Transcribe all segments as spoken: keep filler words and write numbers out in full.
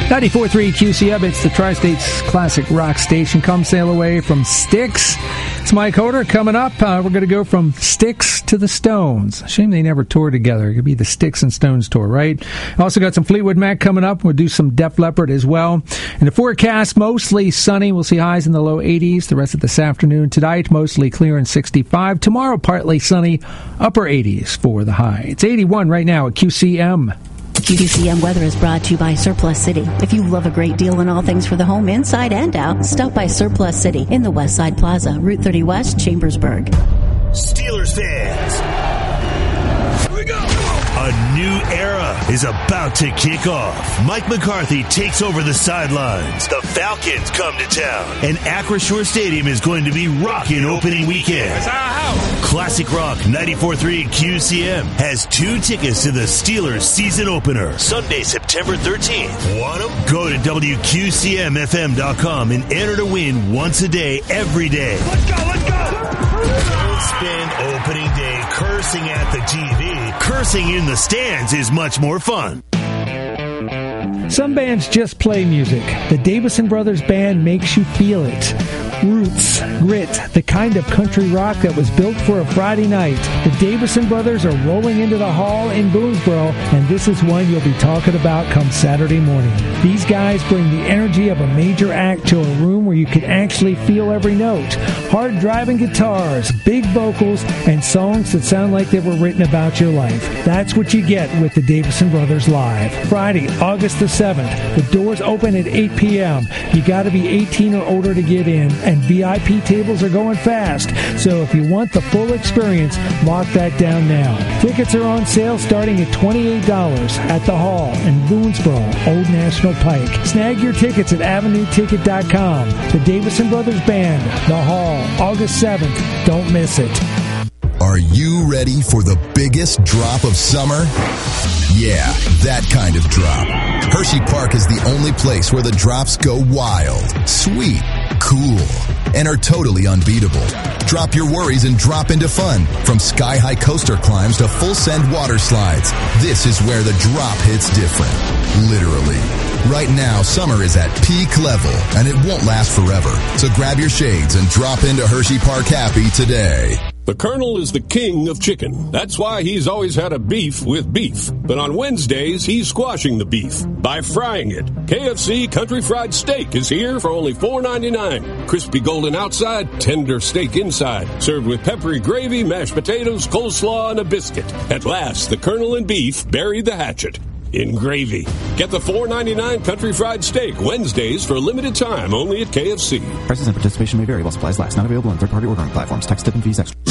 ninety-four point three Q C M, it's the Tri-State's classic rock station. Come sail away from Styx. It's Mike Hoder coming up. Uh, we're going to go from Styx to the Stones. Shame they never toured together. It could be the Styx and Stones tour, right? Also got some Fleetwood Mac coming up. We'll do some Def Leppard as well. In the forecast, mostly sunny. We'll see highs in the low eighties the rest of this afternoon. Tonight, mostly clear and sixty-five. Tomorrow, partly sunny, upper eighties for the high. It's eighty-one right now at Q C M. Q C M weather is brought to you by Surplus City. If you love a great deal in all things for the home, inside and out, stop by Surplus City in the West Side Plaza, Route thirty West, Chambersburg. Steelers fans, here we go. A new era is about to kick off. Mike McCarthy takes over the sidelines. The Falcons come to town, and Acrisure Stadium is going to be rocking opening weekend. Classic Rock ninety-four point three Q C M has two tickets to the Steelers season opener, Sunday, September thirteenth. Want them? Go to W Q C M F M dot com and enter to win once a day, every day. Let's go, let's go! Don't spend opening day cursing at the T V. Cursing in the stands is much more fun. Some bands just play music. The Davison Brothers Band makes you feel it. Roots, grit, the kind of country rock that was built for a Friday night. The Davison Brothers are rolling into the hall in Boonesboro, and this is one you'll be talking about come Saturday morning. These guys bring the energy of a major act to a room where you can actually feel every note. Hard-driving guitars, big vocals, and songs that sound like they were written about your life. That's what you get with the Davison Brothers Live. Friday, August the seventh. The doors open at eight p.m. You got to be eighteen or older to get in, and V I P tables are going fast. So if you want the full experience, lock that down now. Tickets are on sale starting at twenty-eight dollars at the Hall in Boonesboro, Old National Pike. Snag your tickets at avenue ticket dot com. The Davison Brothers Band, the Hall, August seventh. Don't miss it. Are you ready for the biggest drop of summer? Yeah, that kind of drop. Hershey Park is the only place where the drops go wild, sweet, cool, and are totally unbeatable. Drop your worries and drop into fun. From sky-high coaster climbs to full-send water slides, this is where the drop hits different. Literally. Right now, summer is at peak level, and it won't last forever. So grab your shades and drop into Hershey Park Happy today. The Colonel is the king of chicken. That's why he's always had a beef with beef. But on Wednesdays, he's squashing the beef by frying it. K F C Country Fried Steak is here for only four ninety-nine. Crispy golden outside, tender steak inside. Served with peppery gravy, mashed potatoes, coleslaw, and a biscuit. At last, the Colonel and beef buried the hatchet in gravy. Get the four ninety-nine Country Fried Steak Wednesdays for a limited time only at K F C. Prices and participation may vary while supplies last. Not available on third-party ordering platforms. Tax, tip, and fees extra.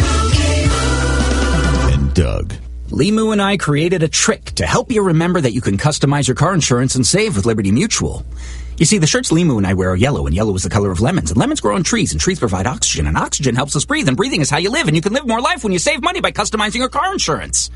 And Doug. Limu and I created a trick to help you remember that you can customize your car insurance and save with Liberty Mutual. You see, the shirts Limu and I wear are yellow, and yellow is the color of lemons, and lemons grow on trees, and trees provide oxygen, and oxygen helps us breathe, and breathing is how you live, and you can live more life when you save money by customizing your car insurance.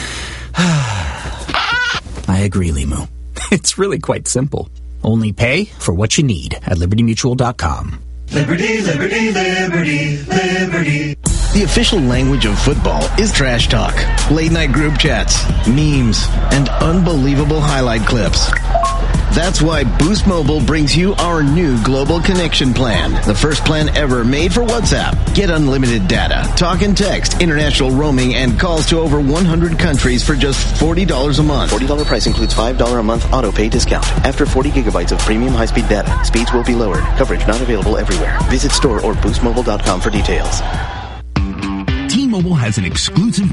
I agree, Limu. It's really quite simple. Only pay for what you need at liberty mutual dot com. Liberty, liberty, liberty, liberty. The official language of football is trash talk, late-night group chats, memes, and unbelievable highlight clips. That's why Boost Mobile brings you our new global connection plan, the first plan ever made for WhatsApp. Get unlimited data, talk and text, international roaming, and calls to over one hundred countries for just forty dollars a month. forty dollars price includes five dollars a month auto-pay discount. After forty gigabytes of premium high-speed data, speeds will be lowered. Coverage not available everywhere. Visit store or boost mobile dot com for details. T-Mobile has an exclusive